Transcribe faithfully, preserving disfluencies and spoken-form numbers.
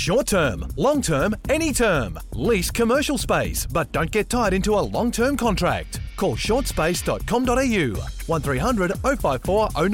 Short term, long term, any term. Lease commercial space, but don't get tied into a long term contract. Call short space dot com dot a u one three hundred oh five four oh nine.